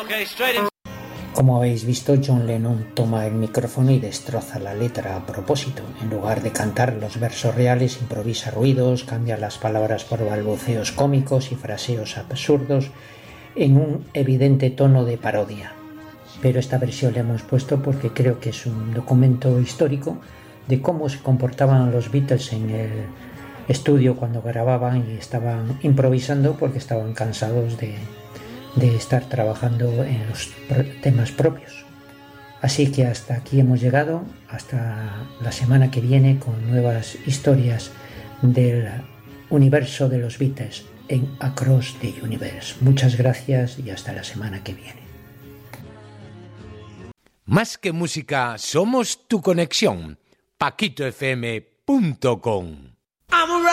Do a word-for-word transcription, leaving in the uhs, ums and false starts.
Okay, straight in. Como habéis visto, John Lennon toma el micrófono y destroza la letra a propósito. En lugar de cantar los versos reales, improvisa ruidos, cambia las palabras por balbuceos cómicos y fraseos absurdos en un evidente tono de parodia. Pero esta versión la hemos puesto porque creo que es un documento histórico de cómo se comportaban los Beatles en el estudio cuando grababan y estaban improvisando porque estaban cansados de, de estar trabajando en los temas propios. Así que hasta aquí hemos llegado, hasta la semana que viene con nuevas historias del universo de los Beatles en Across the Universe. Muchas gracias y hasta la semana que viene. Más que música, somos tu conexión. paquito f m punto com